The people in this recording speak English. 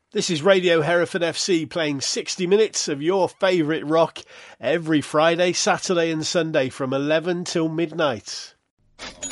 This is Radio Hereford FC playing 60 minutes of your favourite rock every Friday, Saturday and Sunday from 11 till midnight.